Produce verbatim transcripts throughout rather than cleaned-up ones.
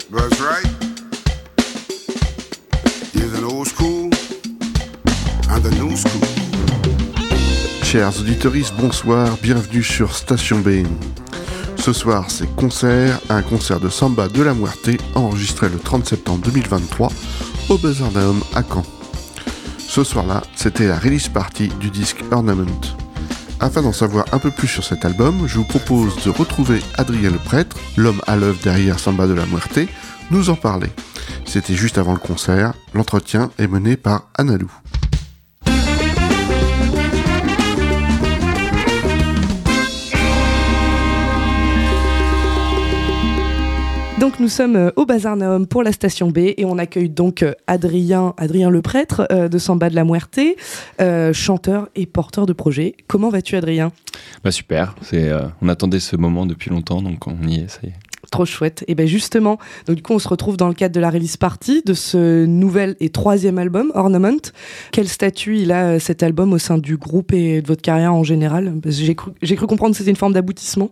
That's right. There's an old school and a new school. Chers auditeurs, bonsoir, bienvenue sur Station B. Ce soir, c'est concert, un concert de Samba de la Muerte enregistré le trente septembre deux mille vingt-trois au Bazar Naum à Caen. Ce soir-là, c'était la release party du disque Ornament. Afin d'en savoir un peu plus sur cet album, je vous propose de retrouver Adrien Leprêtre, l'homme à l'œuvre derrière Samba de la Muerte, nous en parler. C'était juste avant le concert, l'entretien est mené par Analou. Donc nous sommes au Bazar Naum pour la Station B et on accueille donc Adrien, Adrien Leprêtre euh, de Samba de la Muerte, euh, chanteur et porteur de projet. Comment vas-tu, Adrien ? Bah super, c'est, euh, on attendait ce moment depuis longtemps, donc on y est, ça y est. Trop chouette. Et bien justement, donc du coup on se retrouve dans le cadre de la release party de ce nouvel et troisième album, Ornament. Quel statut il a cet album au sein du groupe et de votre carrière en général ? Parce que j'ai cru, j'ai cru comprendre que c'était une forme d'aboutissement.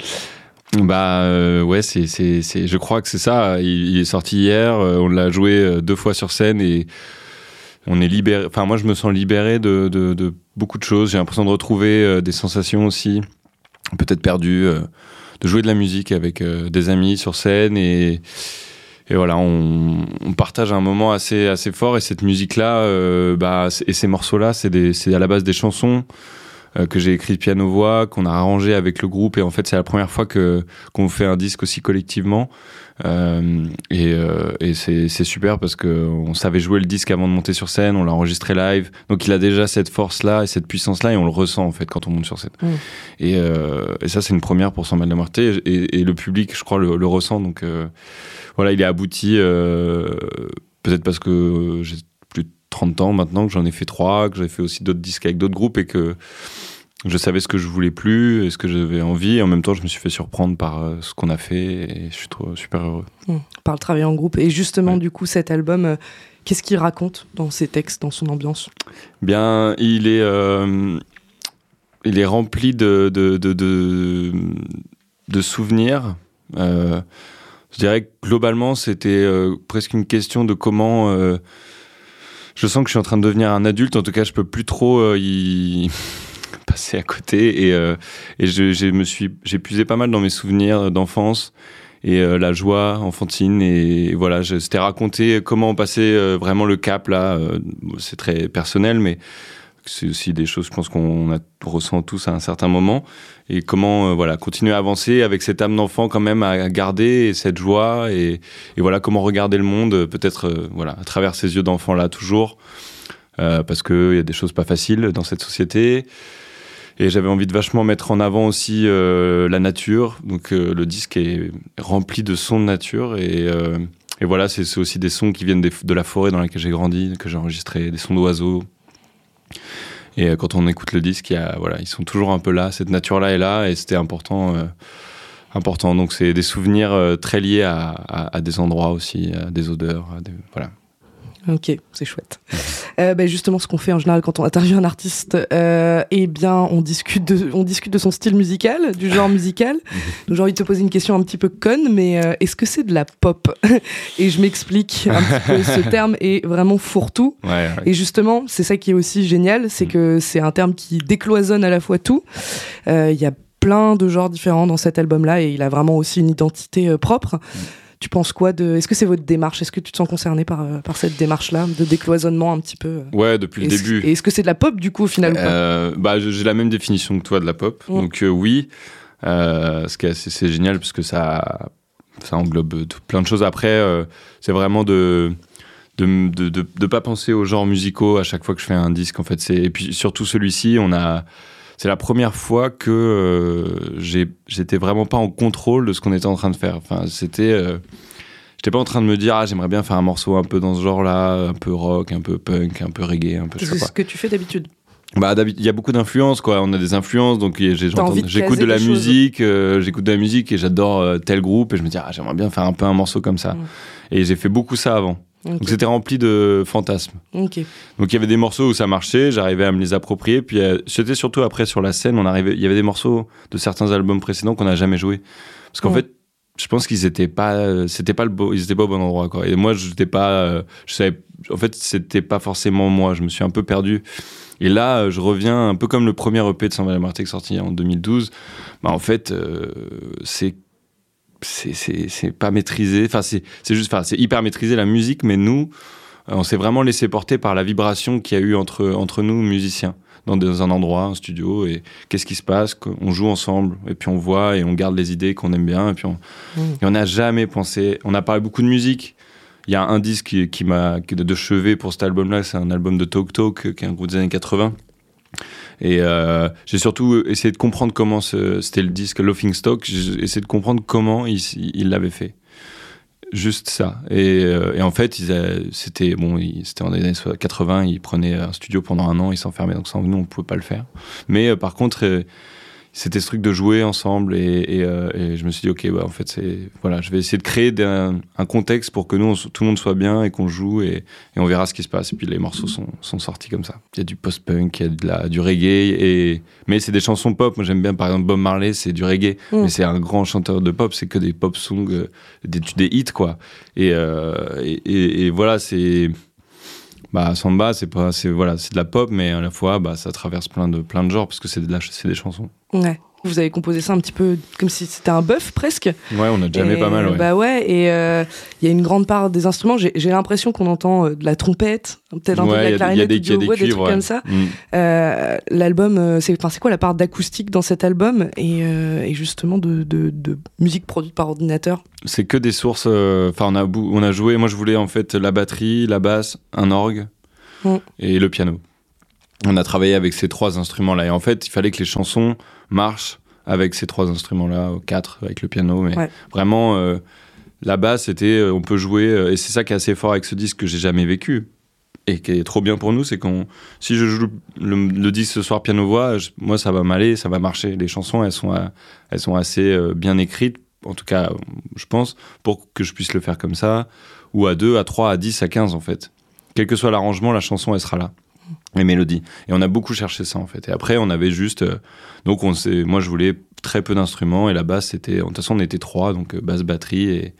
Bah euh, ouais, c'est, c'est, c'est, je crois que c'est ça. Il, il est sorti hier, euh, on l'a joué euh, deux fois sur scène et on est libéré. Enfin, moi, je me sens libéré de, de, de beaucoup de choses. J'ai l'impression de retrouver euh, des sensations aussi, peut-être perdues, euh, de jouer de la musique avec euh, des amis sur scène et, et voilà, on, on partage un moment assez, assez fort. Et cette musique-là, euh, bah, et ces morceaux-là, c'est, des, c'est à la base des chansons Euh, que j'ai écrit piano-voix, qu'on a arrangé avec le groupe, et en fait c'est la première fois que, qu'on fait un disque aussi collectivement, euh, et, euh, et c'est, c'est super parce qu'on savait jouer le disque avant de monter sur scène, on l'a enregistré live, donc il a déjà cette force-là et cette puissance-là, et on le ressent en fait quand on monte sur scène. Mmh. Et, euh, et ça c'est une première pour Samba de la Muerte, et, et, et le public je crois le, le ressent, donc euh, voilà, il est abouti, euh, peut-être parce que j'ai plus de trente ans maintenant, que j'en ai fait trois, que j'ai fait aussi d'autres disques avec d'autres groupes et que je savais ce que je voulais plus et ce que j'avais envie, et en même temps je me suis fait surprendre par euh, ce qu'on a fait et je suis trop, super heureux. Mmh, par le travail en groupe. Et justement, ouais. Du coup, cet album, euh, qu'est-ce qu'il raconte dans ses textes, dans son ambiance ? Bien, il est, euh, il est rempli de, de, de, de, de souvenirs. Euh, je dirais que globalement c'était euh, presque une question de comment... Euh, je sens que je suis en train de devenir un adulte, en tout cas je peux plus trop euh, y passer à côté, et, euh, et je, je me suis, j'ai puisé pas mal dans mes souvenirs d'enfance et euh, la joie enfantine, et, et voilà, je, c'était raconter comment on passait euh, vraiment le cap là, euh, c'est très personnel mais c'est aussi des choses je pense qu'on a, ressent tous à un certain moment, et comment euh, voilà, continuer à avancer avec cette âme d'enfant quand même à garder, et cette joie, et, et voilà comment regarder le monde peut-être euh, voilà, à travers ces yeux d'enfant là toujours, euh, parce qu'il y a des choses pas faciles dans cette société, et j'avais envie de vachement mettre en avant aussi euh, la nature, donc euh, le disque est rempli de sons de nature, et, euh, et voilà, c'est, c'est aussi des sons qui viennent des, de la forêt dans laquelle j'ai grandi, que j'ai enregistré, des sons d'oiseaux. Et quand on écoute le disque, il y a, voilà, ils sont toujours un peu là, cette nature-là est là, et c'était important, euh, important. Donc c'est des souvenirs euh, très liés à, à, à des endroits aussi, à des odeurs, à des, voilà. Ok, c'est chouette. Euh, bah justement, ce qu'on fait en général quand on interviewe un artiste, euh, eh bien, on discute de, on discute de son style musical, du genre musical. Donc, j'ai envie de te poser une question un petit peu conne, mais euh, est-ce que c'est de la pop ? Et je m'explique un petit peu. Ce terme est vraiment fourre-tout. Ouais, ouais. Et justement, c'est ça qui est aussi génial, c'est que c'est un terme qui décloisonne à la fois tout. Il euh, y a plein de genres différents dans cet album-là, et il a vraiment aussi une identité euh, propre. Tu penses quoi de... Est-ce que c'est votre démarche ? Est-ce que tu te sens concerné par, par cette démarche-là de décloisonnement un petit peu ? Ouais, depuis le est-ce, début. Et est-ce que c'est de la pop du coup au final euh, ou pas ? Bah, j'ai la même définition que toi de la pop. Mmh. Donc euh, oui, euh, ce qui est assez, c'est génial parce que ça, ça englobe tout, plein de choses. Après, euh, c'est vraiment de de, de, de de pas penser aux genres musicaux à chaque fois que je fais un disque. En fait, c'est et puis surtout celui-ci, on a. C'est la première fois que euh, j'ai, j'étais vraiment pas en contrôle de ce qu'on était en train de faire. Enfin, c'était, euh, j'étais pas en train de me dire ah j'aimerais bien faire un morceau un peu dans ce genre-là, un peu rock, un peu punk, un peu reggae, un peu. C'est ce que tu fais d'habitude. Bah, il y a beaucoup d'influences, quoi. On a des influences, donc j'ai, de j'écoute de la musique, euh, j'écoute de la musique et j'adore euh, tel groupe et je me dis ah j'aimerais bien faire un peu un morceau comme ça. Mmh. Et j'ai fait beaucoup ça avant. Okay. Donc c'était rempli de fantasmes. Okay. Donc il y avait des morceaux où ça marchait, j'arrivais à me les approprier. Puis euh, c'était surtout après sur la scène, on arrivait, il y avait des morceaux de certains albums précédents qu'on n'a jamais joués. Parce qu'en mmh. fait, je pense qu'ils étaient pas, c'était pas le beau, ils étaient pas au bon endroit, quoi. Et moi, je n'étais pas, euh, je savais, en fait, c'était pas forcément moi. Je me suis un peu perdu. Et là, je reviens un peu comme le premier E P de Samba de la Muerte sorti en deux mille douze. Bah, en fait, euh, c'est, c'est, c'est, c'est pas maîtrisé. Enfin, c'est, c'est juste, enfin, c'est hyper maîtrisé la musique, mais nous, on s'est vraiment laissé porter par la vibration qu'il y a eu entre entre nous musiciens. Dans, dans un endroit, un studio, et qu'est-ce qui se passe, on joue ensemble, et puis on voit, et on garde les idées qu'on aime bien, et puis on mmh. et on n'a jamais pensé, on a parlé beaucoup de musique. Il y a un disque qui, qui m'a qui de chevet pour cet album-là, c'est un album de Talk Talk, qui est un groupe des années quatre-vingts, et euh, j'ai surtout essayé de comprendre comment ce, c'était le disque Laughing Stock, j'ai essayé de comprendre comment il, il l'avait fait. Juste ça. Et, euh, et en fait, ils a, c'était, bon, ils, c'était en années quatre-vingts, ils prenaient un studio pendant un an, ils s'enfermaient, donc sans nous, on ne pouvait pas le faire. Mais euh, par contre, euh, c'était ce truc de jouer ensemble, et, et, euh, et je me suis dit, ok, bah, en fait, c'est, voilà, je vais essayer de créer un, un contexte pour que nous, on, tout le monde soit bien et qu'on joue, et, et on verra ce qui se passe. Et puis les morceaux sont, sont sortis comme ça. Il y a du post-punk, il y a de la, du reggae, et, mais c'est des chansons pop. Moi, j'aime bien, par exemple, Bob Marley, c'est du reggae, mmh. mais c'est un grand chanteur de pop, c'est que des pop songs, euh, des, des hits, quoi. Et, euh, et, et, et voilà, c'est... Bah, Samba, c'est pas, c'est voilà, c'est de la pop, mais à la fois, bah, ça traverse plein de plein de genres parce que c'est de la, c'est des chansons. Ouais. Vous avez composé ça un petit peu comme si c'était un bœuf presque. Ouais, on a jamais pas mal. Ouais. Bah ouais, et il euh, y a une grande part des instruments. J'ai, j'ai l'impression qu'on entend euh, de la trompette, peut-être un ouais, peu de la clarinette, des, du hautbois, des, des trucs ouais. comme ça. Mm. Euh, l'album, euh, c'est, enfin, c'est quoi la part d'acoustique dans cet album et, euh, et justement de, de, de musique produite par ordinateur? C'est que des sources. Enfin, euh, on a on a joué. Moi, je voulais en fait la batterie, la basse, un orgue mm. et le piano. On a travaillé avec ces trois instruments-là. Et en fait, il fallait que les chansons marchent avec ces trois instruments-là, quatre avec le piano. Mais ouais. vraiment, euh, la basse, c'était, euh, on peut jouer. Euh, et c'est ça qui est assez fort avec ce disque que j'ai jamais vécu. Et qui est trop bien pour nous, c'est qu'on, si je joue le, le disque ce soir piano-voix, je, moi, ça va m'aller, ça va marcher. Les chansons, elles sont, à, elles sont assez euh, bien écrites, en tout cas, je pense, pour que je puisse le faire comme ça. Ou à deux, à trois, à dix, à quinze, en fait. Quel que soit l'arrangement, la chanson, elle sera là. Les mélodies. Et on a beaucoup cherché ça, en fait. Et après, on avait juste... Euh, donc, on s'est, moi, je voulais très peu d'instruments. Et la basse, c'était... De toute façon, on était trois. Donc, euh, basse, batterie et,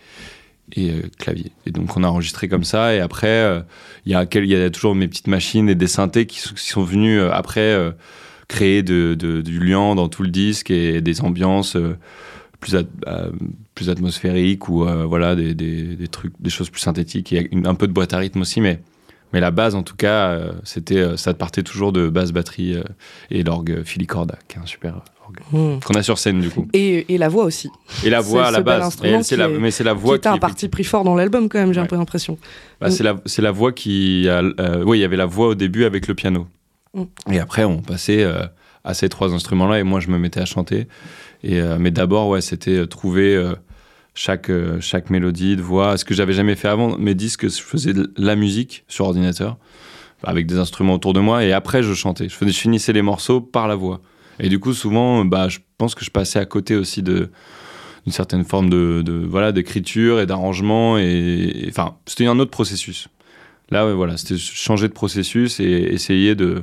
et euh, clavier. Et donc, on a enregistré comme ça. Et après, il euh, y, y a toujours mes petites machines et des synthés qui, qui sont venus euh, après euh, créer de, de, du liant dans tout le disque et des ambiances euh, plus, at, euh, plus atmosphériques ou euh, voilà, des, des, des trucs, des choses plus synthétiques. Il y a une, un peu de boîte à rythme aussi, mais... Mais la base, en tout cas, euh, c'était, euh, ça partait toujours de basse, batterie euh, et l'orgue Filicorda, qui est un super orgue mmh. qu'on a sur scène, du coup. Et, et la voix aussi. Et la voix, à la base. Et c'est la, est, mais c'est la voix qui était qui un parti pris fort dans l'album, quand même, j'ai ouais. un peu l'impression. Bah, mmh. c'est, la, c'est la voix qui... A, euh, oui, il y avait la voix au début avec le piano. Mmh. Et après, on passait euh, à ces trois instruments-là, et moi, je me mettais à chanter. Et, euh, mais d'abord, ouais, c'était trouver... Euh, Chaque, euh, chaque mélodie de voix, ce que j'avais jamais fait avant. Mes disques, je faisais de la musique sur ordinateur, avec des instruments autour de moi, et après je chantais. Je, faisais, je finissais les morceaux par la voix. Et du coup, souvent, bah, je pense que je passais à côté aussi de, d'une certaine forme de, de, voilà, d'écriture et d'arrangement. Et, et, enfin, c'était un autre processus. Là, ouais, voilà, c'était changer de processus et essayer de,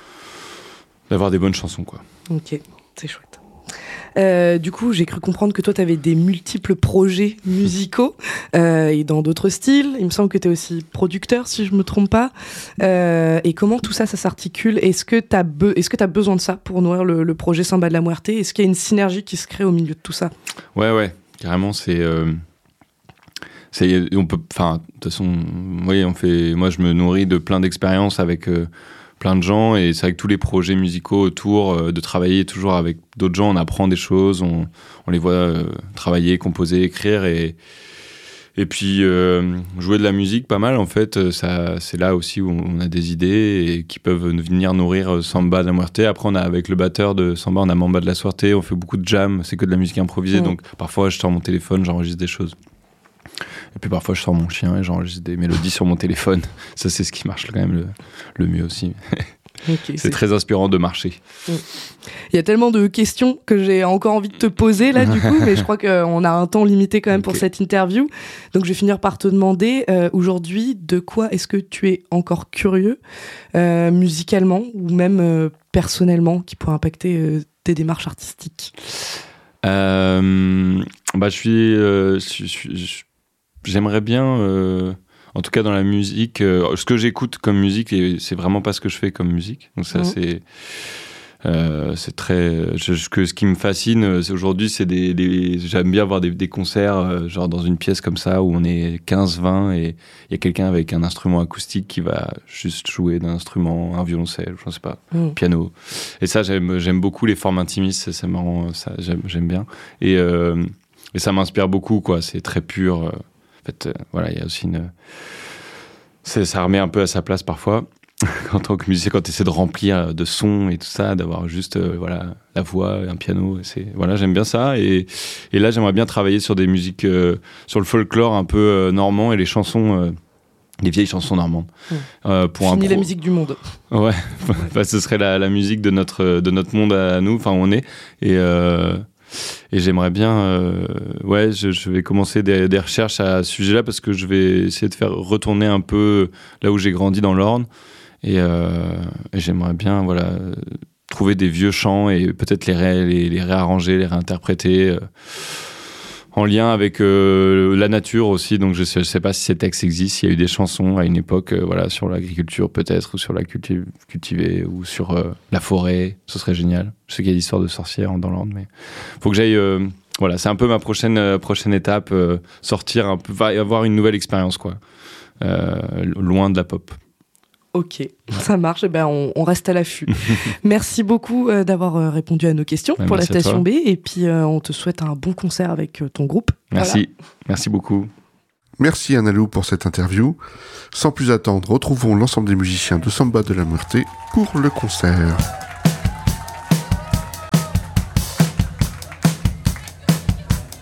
d'avoir des bonnes chansons, quoi. Ok, c'est chouette. Euh, du coup, j'ai cru comprendre que toi, tu avais des multiples projets musicaux euh, et dans d'autres styles. Il me semble que tu es aussi producteur, si je me trompe pas. Euh, et comment tout ça, ça s'articule ? Est-ce que tu as be- est-ce que tu as besoin de ça pour nourrir le, le projet Samba de la Muerte ? Est-ce qu'il y a une synergie qui se crée au milieu de tout ça ? Ouais, ouais, carrément, c'est... Euh... c'est on peut... Enfin, de toute façon, oui, on fait... Moi, je me nourris de plein d'expériences avec... Euh... plein de gens, et c'est avec tous les projets musicaux autour, euh, de travailler toujours avec d'autres gens, on apprend des choses, on, on les voit euh, travailler, composer, écrire, et, et puis euh, jouer de la musique pas mal, en fait, ça, c'est là aussi où on a des idées et qui peuvent venir nourrir Samba de la Muerte. Après, on a, avec le batteur de Samba, on a Mamba de la Suerte, on fait beaucoup de jam, c'est que de la musique improvisée, mmh. donc parfois je sors mon téléphone, j'enregistre des choses. Et puis parfois je sors mon chien et j'enregistre des mélodies sur mon téléphone. Ça, c'est ce qui marche quand même le, le mieux aussi. Okay, c'est, c'est très inspirant de marcher. Il y a tellement de questions que j'ai encore envie de te poser là du coup, mais je crois qu'on a un temps limité quand même okay. pour cette interview. Donc je vais finir par te demander euh, aujourd'hui, de quoi est-ce que tu es encore curieux euh, musicalement ou même euh, personnellement qui pourrait impacter euh, tes démarches artistiques ? euh, bah, je suis, euh, je, je, je, j'aimerais bien, euh, en tout cas dans la musique, euh, ce que j'écoute comme musique, et c'est vraiment pas ce que je fais comme musique. Donc ça, mmh. c'est, euh, c'est très. Je, je, que ce qui me fascine, c'est aujourd'hui, c'est des, des. J'aime bien voir des, des concerts, euh, genre dans une pièce comme ça où on est quinze vingt et il y a quelqu'un avec un instrument acoustique qui va juste jouer d'un instrument, un violoncelle, je ne sais pas, mmh. piano. Et ça, j'aime, j'aime beaucoup les formes intimistes. Ça me rend, ça, j'aime, j'aime bien. Et, euh, et ça m'inspire beaucoup, quoi. C'est très pur. Euh, En fait, euh, voilà, il y a aussi une. C'est, ça remet un peu à sa place parfois, en tant que musicien, quand tu essaies de remplir de sons et tout ça, d'avoir juste euh, voilà, la voix, un piano. C'est, voilà, j'aime bien ça. Et, et là, j'aimerais bien travailler sur des musiques, euh, sur le folklore un peu euh, normand et les chansons, euh, les vieilles chansons normandes. Mmh. Euh, pour Fini un pro... la musique du monde. Ouais, bah, ce serait la, la musique de notre, de notre monde à nous, enfin, où on est. Et. Euh... Et j'aimerais bien, euh, ouais, je, je vais commencer des, des recherches à ce sujet-là parce que je vais essayer de faire retourner un peu là où j'ai grandi dans l'Orne. Et, euh, et j'aimerais bien, voilà, trouver des vieux chants et peut-être les, ré, les, les réarranger, les réinterpréter euh, en lien avec euh, la nature aussi. Donc je ne sais, sais pas si ces textes existent, s'il y a eu des chansons à une époque, euh, voilà, sur l'agriculture peut-être, ou sur la culti- cultivée, ou sur euh, la forêt. Ce serait génial. Je sais qu'il y a l'histoire de sorcières dans l'Orne, mais faut que j'aille. Euh, voilà, c'est un peu ma prochaine euh, prochaine étape, euh, sortir un peu, avoir une nouvelle expérience, quoi, euh, loin de la pop. Ok, ça marche. Eh ben, on, on reste à l'affût. Merci beaucoup euh, d'avoir euh, répondu à nos questions ouais, pour la Station B. Et puis, euh, on te souhaite un bon concert avec euh, ton groupe. Merci. Voilà. Merci beaucoup. Merci Analou pour cette interview. Sans plus attendre, retrouvons l'ensemble des musiciens de Samba de la Muerte pour le concert.